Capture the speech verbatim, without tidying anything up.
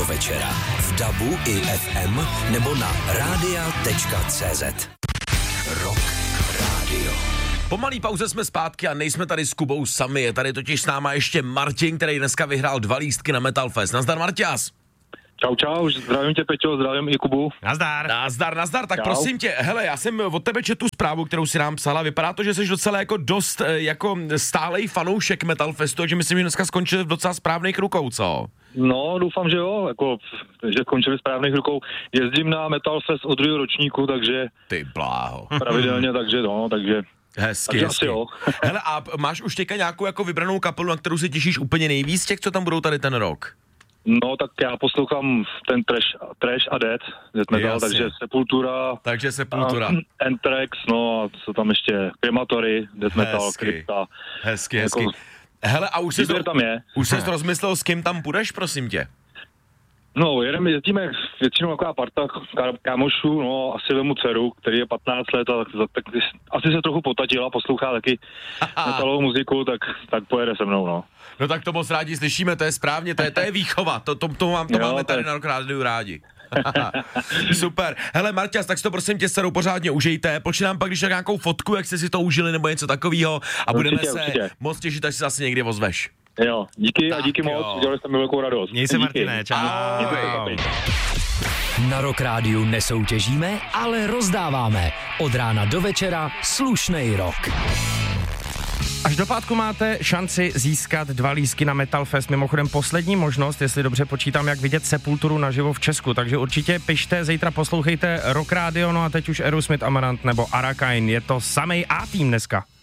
večera. V dabu i ef em nebo na rádia tečka cé zet. Rock Radio. Po malý pauze jsme zpátky a nejsme tady s Kubou sami. Je tady totiž s náma ještě Martin, který dneska vyhrál dva lístky na Metal Fest. Nazdar, Marťas. Čau, čau, zdravím tě, Peťo, zdravím i Kubu. Nazdar. Nazdar, nazdar, tak Čau. prosím tě, hele, já jsem od tebe četl tu zprávu, kterou si nám psala. Vypadá to, že jsi docela jako dost eh, jako stálej fanoušek Metal Festu, že myslím, že dneska skončil v docela správných rukou, co? No, doufám, že jo, jako, že končili správných rukou. Jezdím na Metal Fest od druhého ročníku, takže Ty bláho. pravidelně, takže no, takže... Hezky, Takže hezky. asi jo. Hele, a máš už teďka nějakou jako vybranou kapelu, na kterou se těšíš úplně nejvíc těch, co tam budou tady ten rok? No, tak já poslouchám ten trash, trash a death, death metal, Jasně. takže Sepultura, Takže Sepultura. Anthrax, no a co tam ještě, Crematory, death metal, Hezky. Krypta. Hezky, Jako- hezky. Hele, a už jsi, Výběr tam je. už jsi rozmyslel, s kým tam půjdeš, prosím tě? No, jedeme, jezdíme většinou taková parta ká- kámošů, no, asi vemu dceru, který je patnáct let a za- tak asi se trochu potatila, poslouchá taky metalovou muziku, tak, tak pojede se mnou, no. No tak to moc rádi slyšíme, to je správně, to je, to je výchova, to, to, to, mám, to Jo, máme tady tak. na Rock Rádiu rádi. Super. Hele, Marťas, tak si to prosím tě s dcerou pořádně užijte. Pošli nám pak, když tak nějakou fotku, jak jste si to užili nebo něco takového a budeme Určitě, se určitě. moc těšit, až si zase někdy ozveš. Jo, díky Tak a díky jo. moc, udělali jste mi velkou radost. Měj se, Díky. Martine, čau. Ahoj. Na Rock Rádiu nesoutěžíme, ale rozdáváme. Od rána do večera slušnej rock. Až do pátku máte šanci získat dva lístky na Metal Fest. Mimochodem poslední možnost, jestli dobře počítám, jak vidět Sepulturu naživo v Česku. Takže určitě pište, zítra poslouchejte Rock Radio, no a teď už Aerosmith, Amarant nebo Arakain. Je to samej A-tým dneska.